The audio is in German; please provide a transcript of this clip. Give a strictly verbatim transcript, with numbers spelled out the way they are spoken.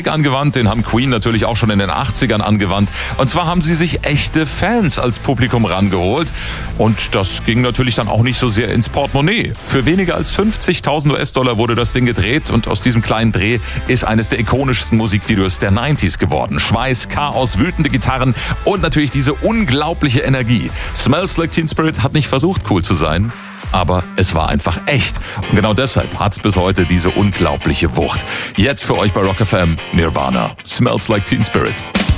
angewandt, den haben Queen natürlich auch schon in den achtzigern angewandt. Und zwar haben sie sich echte Fans als Publikum rangeholt. Und das ging natürlich dann auch nicht so sehr ins Portemonnaie. Für weniger als fünfzigtausend US-Dollar wurde das Ding gedreht und aus diesem kleinen Dreh ist eines der ikonischsten Musikvideos der neunziger geworden. Schweiß, Chaos, wütende Gitarren und natürlich diese unglaubliche Energie. Smells Like Teen Spirit hat nicht versucht, cool zu sein, aber es war einfach echt. Und genau deshalb hat's bis heute diese unglaubliche Wucht. Jetzt für euch bei Rock F M, Nirvana, Smells Like Teen Spirit.